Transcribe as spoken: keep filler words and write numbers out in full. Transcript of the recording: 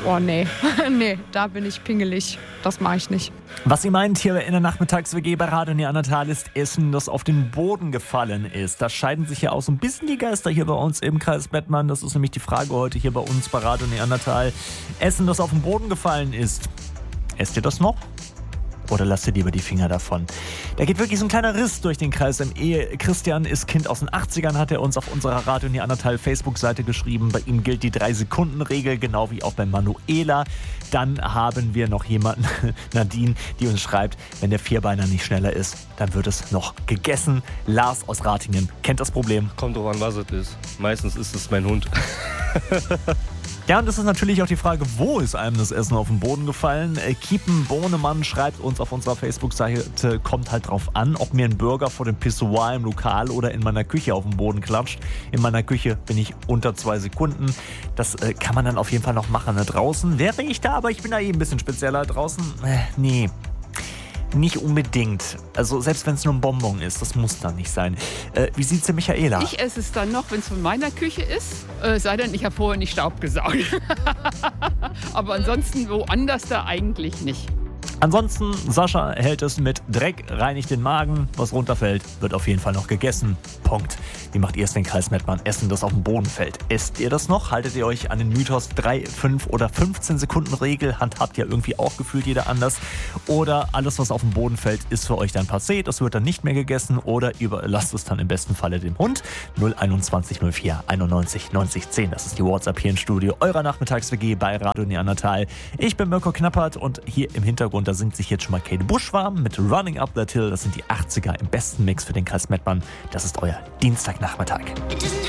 Oh nee, nee, da bin ich pingelig. Das mache ich nicht. Was sie meint hier in der Nachmittags-W G bei Radio Neandertal ist Essen, das auf den Boden gefallen ist. Da scheiden sich ja auch so ein bisschen die Geister hier bei uns im Kreis Mettmann. Das ist nämlich die Frage heute hier bei uns bei Radio Neandertal. Essen, das auf den Boden gefallen ist. Esst ihr das noch? Oder lasst ihr lieber die Finger davon? Da geht wirklich so ein kleiner Riss durch den Kreis im Ehe. Christian ist Kind aus den achtzigern, hat er uns auf unserer Radio Neandertal Facebook-Seite geschrieben. Bei ihm gilt die drei-Sekunden-Regel, genau wie auch bei Manuela. Dann haben wir noch jemanden, Nadine, die uns schreibt, wenn der Vierbeiner nicht schneller ist, dann wird es noch gegessen. Lars aus Ratingen kennt das Problem. Kommt drauf an, was es ist. Meistens ist es mein Hund. Ja, und das ist natürlich auch die Frage, wo ist einem das Essen auf den Boden gefallen? Äh, Kiepen Bohnemann schreibt uns auf unserer Facebook-Seite, kommt halt drauf an, ob mir ein Burger vor dem Pissoir im Lokal oder in meiner Küche auf den Boden klatscht. In meiner Küche bin ich unter zwei Sekunden. Das äh, kann man dann auf jeden Fall noch machen. Ne? Draußen wäre ich da, aber ich bin da eh ein bisschen spezieller. Draußen, äh, nee. Nicht unbedingt. Also selbst wenn es nur ein Bonbon ist, das muss dann nicht sein. Äh, wie sieht's denn Michaela? Ich esse es dann noch, wenn es von meiner Küche ist. Äh, sei denn, ich habe vorher nicht Staub gesaugt. Aber ansonsten woanders da eigentlich nicht. Ansonsten, Sascha hält es mit Dreck, reinigt den Magen. Was runterfällt, wird auf jeden Fall noch gegessen. Punkt. Wie macht ihr es, den Kreis Mettmann? Essen, das auf den Boden fällt. Esst ihr das noch? Haltet ihr euch an den Mythos drei, fünf oder fünfzehn Sekunden Regel? Handhabt ja irgendwie auch gefühlt jeder anders. Oder alles, was auf den Boden fällt, ist für euch dann passé. Das wird dann nicht mehr gegessen. Oder überlasst es dann im besten Falle dem Hund. null einundzwanzig null vier einundneunzig neunzig zehn. Das ist die WhatsApp hier im Studio. Eurer Nachmittags-W G bei Radio Neandertal. Ich bin Mirko Knappert und hier im Hintergrund, da singt sich jetzt schon mal Kate Bush warm mit Running Up That Hill. Das sind die achtziger im besten Mix für den Kreis Mettmann. Das ist euer Dienstagnachmittag.